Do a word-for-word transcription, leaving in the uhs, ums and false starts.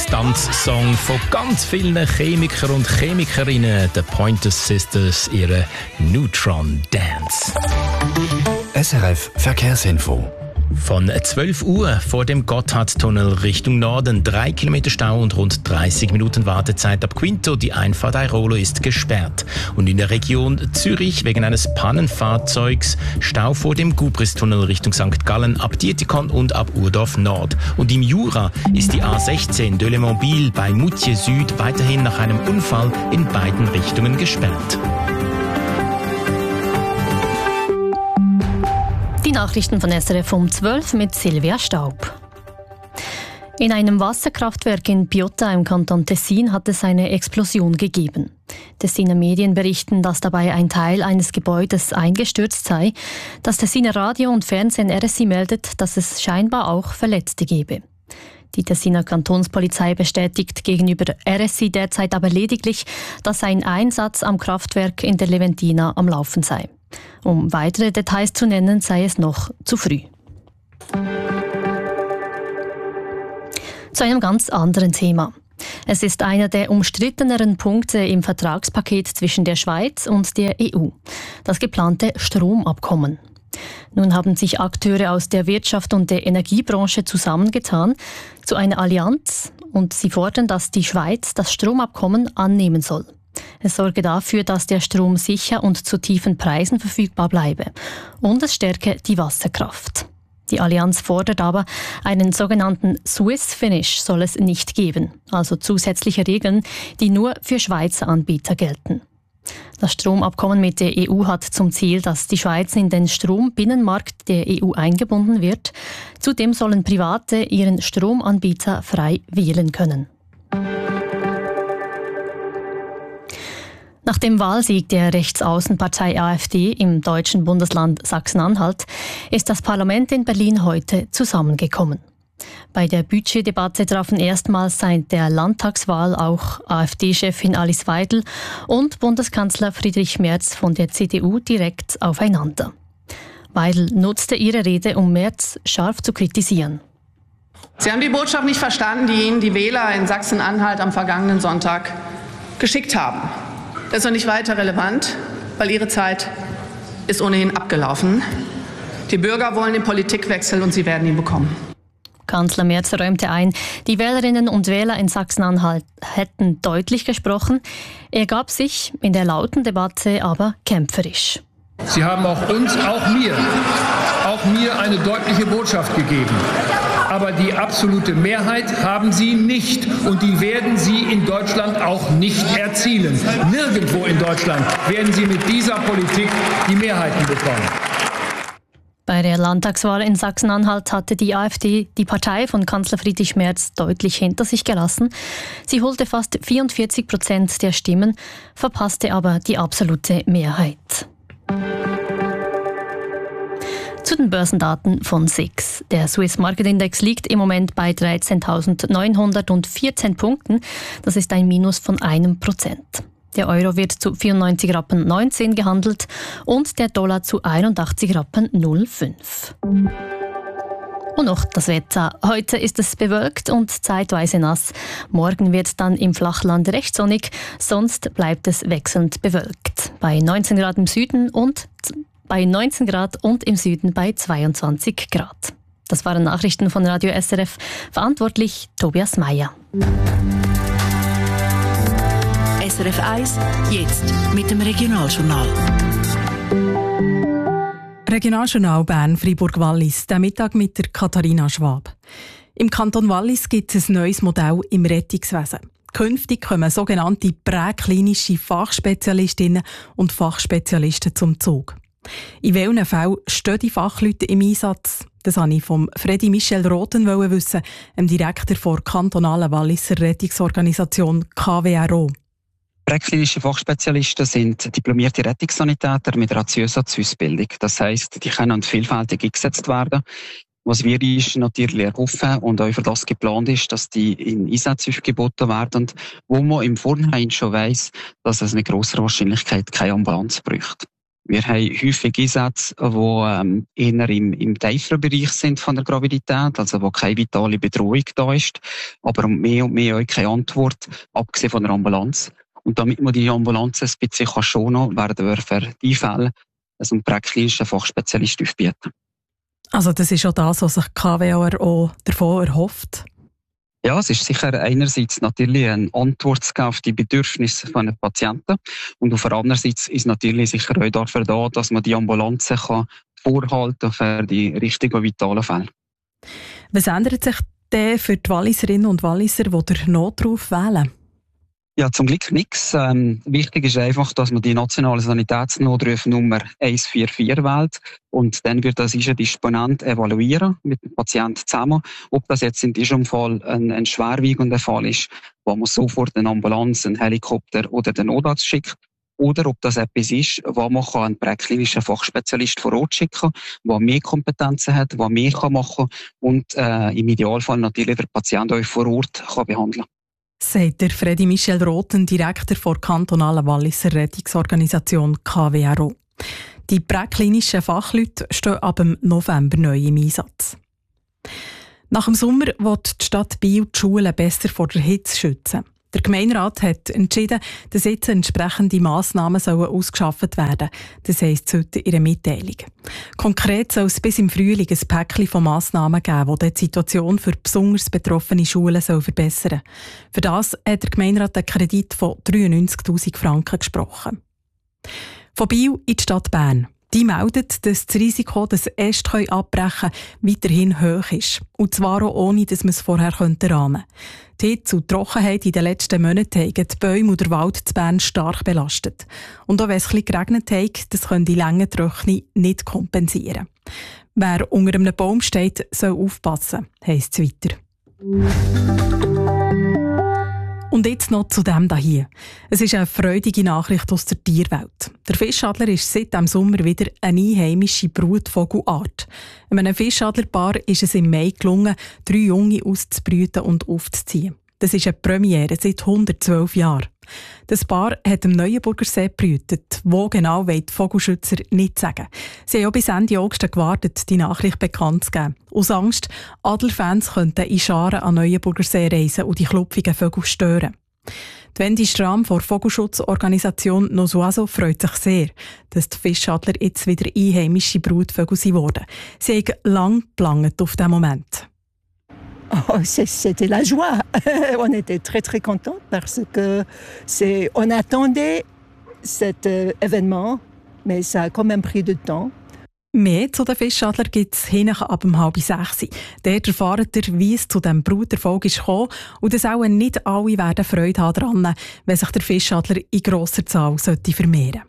Tanzsong von ganz vielen Chemikern und Chemikerinnen, The Pointer Sisters, ihre Neutron Dance. S R F Verkehrsinfo. Von zwölf Uhr vor dem Gotthardtunnel Richtung Norden. Drei Kilometer Stau und rund dreißig Minuten Wartezeit ab Quinto. Die Einfahrt Airolo ist gesperrt. Und in der Region Zürich wegen eines Pannenfahrzeugs Stau vor dem Gubristunnel Richtung Sankt Gallen ab Dietikon und ab Urdorf Nord. Und im Jura ist die A sechzehn de Le Mobile bei Moutier Süd weiterhin nach einem Unfall in beiden Richtungen gesperrt. Die Nachrichten von S R F um zwölf mit Silvia Staub. In einem Wasserkraftwerk in Piotta im Kanton Tessin hat es eine Explosion gegeben. Tessiner Medien berichten, dass dabei ein Teil eines Gebäudes eingestürzt sei. Das Tessiner Radio und Fernsehen R S I meldet, dass es scheinbar auch Verletzte gebe. Die Tessiner Kantonspolizei bestätigt gegenüber R S I derzeit aber lediglich, dass ein Einsatz am Kraftwerk in der Leventina am Laufen sei. Um weitere Details zu nennen, sei es noch zu früh. Zu einem ganz anderen Thema. Es ist einer der umstritteneren Punkte im Vertragspaket zwischen der Schweiz und der E U, das geplante Stromabkommen. Nun haben sich Akteure aus der Wirtschaft und der Energiebranche zusammengetan zu einer Allianz und sie fordern, dass die Schweiz das Stromabkommen annehmen soll. Es sorge dafür, dass der Strom sicher und zu tiefen Preisen verfügbar bleibe. Und es stärke die Wasserkraft. Die Allianz fordert aber, einen sogenannten Swiss Finish soll es nicht geben, also zusätzliche Regeln, die nur für Schweizer Anbieter gelten. Das Stromabkommen mit der E U hat zum Ziel, dass die Schweiz in den Strombinnenmarkt der E U eingebunden wird. Zudem sollen Private ihren Stromanbieter frei wählen können. Nach dem Wahlsieg der Rechtsaußenpartei AfD im deutschen Bundesland Sachsen-Anhalt ist das Parlament in Berlin heute zusammengekommen. Bei der Budgetdebatte trafen erstmals seit der Landtagswahl auch AfD-Chefin Alice Weidel und Bundeskanzler Friedrich Merz von der C D U direkt aufeinander. Weidel nutzte ihre Rede, um Merz scharf zu kritisieren. Sie haben die Botschaft nicht verstanden, die Ihnen die Wähler in Sachsen-Anhalt am vergangenen Sonntag geschickt haben. Das ist noch nicht weiter relevant, weil Ihre Zeit ist ohnehin abgelaufen. Die Bürger wollen den Politikwechsel und sie werden ihn bekommen. Kanzler Merz räumte ein, die Wählerinnen und Wähler in Sachsen-Anhalt hätten deutlich gesprochen. Er gab sich in der lauten Debatte aber kämpferisch. Sie haben auch uns, auch mir, auch mir eine deutliche Botschaft gegeben. Aber die absolute Mehrheit haben Sie nicht und die werden Sie in Deutschland auch nicht erzielen. Nirgendwo in Deutschland werden Sie mit dieser Politik die Mehrheiten bekommen. Bei der Landtagswahl in Sachsen-Anhalt hatte die AfD die Partei von Kanzler Friedrich Merz deutlich hinter sich gelassen. Sie holte fast vierundvierzig Prozent der Stimmen, verpasste aber die absolute Mehrheit. Zu den Börsendaten von S I X. Der Swiss Market Index liegt im Moment bei dreizehntausendneunhundertvierzehn Punkten. Das ist ein Minus von einem Prozent. Der Euro wird zu vierundneunzig Rappen neunzehn gehandelt und der Dollar zu einundachtzig Rappen null Komma fünf. Und noch das Wetter. Heute ist es bewölkt und zeitweise nass. Morgen wird dann im Flachland recht sonnig, sonst bleibt es wechselnd bewölkt. Bei neunzehn Grad im Süden und bei neunzehn Grad und im Süden bei zweiundzwanzig Grad. Das waren Nachrichten von Radio S R F. Verantwortlich Tobias Meyer. S R F eins, jetzt mit dem Regionaljournal. Regionaljournal Bern-Fribourg-Wallis, der Mittag mit der Katharina Schwab. Im Kanton Wallis gibt es ein neues Modell im Rettungswesen. Künftig kommen sogenannte präklinische Fachspezialistinnen und Fachspezialisten zum Zug. In welchen Fällen stehen die Fachleute im Einsatz? Das wollte ich vom Freddy Michel Roten wissen, dem Direktor der kantonalen Walliser Rettungsorganisation K W R O. Präklinische Fachspezialisten sind diplomierte Rettungssanitäter mit Rationsatz-Ausbildung. Das heisst, die können vielfältig eingesetzt werden. Was wir ist natürlich erhoffen und auch für das geplant ist, dass die in Einsätze aufgeboten werden, wo man im Vorhinein schon weiss, dass es mit grosser Wahrscheinlichkeit keine Ambulanz braucht. Wir haben häufig Einsätze, die ähm, eher im, im tieferen Bereich sind von der Gravidität, also wo keine vitale Bedrohung da ist, aber mehr und mehr auch keine Antwort, abgesehen von der Ambulanz. Und damit man die Ambulanz ein bisschen schonen kann, werden wir für die Fälle also einen präklinischen Fachspezialist aufbieten. Also das ist auch das, was sich K W A R auch davon erhofft? Ja, es ist sicher einerseits natürlich eine Antwort zu geben auf die Bedürfnisse von den Patienten und auf der anderen Seite ist natürlich sicher auch dafür da, dass man die Ambulanzen kann vorhalten für die richtigen vitalen Fälle. Was ändert sich denn für die Walliserinnen und Walliser, die den Notruf wählen? Ja, zum Glück nichts. Ähm, wichtig ist einfach, dass man die nationale Sanitätsnotrufnummer eins vier vier wählt und dann wird das ein Disponent evaluieren mit dem Patienten zusammen, ob das jetzt in diesem Fall ein, ein schwerwiegender Fall ist, wo man sofort eine Ambulanz, einen Helikopter oder den Notarzt schickt, oder ob das etwas ist, wo man einen präklinischen Fachspezialist vor Ort schicken kann, der mehr Kompetenzen hat, der mehr machen kann und äh, im Idealfall natürlich der Patient euch vor Ort kann behandeln kann. Sagt der Freddy Michel Roten, Direktor der kantonalen Walliser Rettungsorganisation K W R O. Die präklinischen Fachleute stehen ab dem November neu im Einsatz. Nach dem Sommer will die Stadt Biel die Schulen besser vor der Hitze schützen. Der Gemeinderat hat entschieden, dass jetzt entsprechende Massnahmen ausgeschafft werden sollen. Das heisst heute in einer Mitteilung. Konkret soll es bis im Frühling ein Päckchen von Massnahmen geben, die die Situation für besonders betroffene Schulen verbessern soll. Für das hat der Gemeinderat einen Kredit von dreiundneunzigtausend Franken gesprochen. Von Biel in die Stadt Bern. Die meldet, dass das Risiko, dass Äste abbrechen können, weiterhin hoch ist. Und zwar auch ohne, dass man es vorher ahnen könnte. Die Hitze und die Trockenheit in den letzten Monaten haben die Bäume und der Wald zu Bern stark belastet. Und auch wenn es ein bisschen geregnet hat, das können die lange Trockenheit nicht kompensieren. Wer unter einem Baum steht, soll aufpassen, heisst es weiter. Und jetzt noch zu dem hier. Es ist eine freudige Nachricht aus der Tierwelt. Der Fischadler ist seit dem Sommer wieder eine einheimische Brutvogelart. Einem Fischadlerpaar ist es im Mai gelungen, drei Junge auszubrüten und aufzuziehen. Das ist eine Premiere seit hundertzwölf Jahren. Das Paar hat am Neuenburgersee gebrütet. Wo genau wollen die Vogelschützer nicht sagen. Sie haben auch bis Ende August gewartet, die Nachricht bekannt zu geben. Aus Angst, Adlerfans könnten in Scharen an Neuenburgersee reisen und die klupfigen Vögel stören. Die Wendy Strahm von der Vogelschutzorganisation Nosuaso freut sich sehr, dass die Fischadler jetzt wieder einheimische Brutvögel wurden. Sie haben lang geplant auf diesen Moment. Oh, c'était la joie. On était très très contents parce que c'est, on attendait cet euh, événement, mais ça a quand même pris du temps. Mehr zu den Fischadler gibt es hinten ab um halb sechs. Dort erfahrt ihr, wie es zu diesem Bruterfolg ist gekommen und dass auch nicht alle werden Freude haben daran, wenn sich der Fischadler in grosser Zahl vermehren sollte.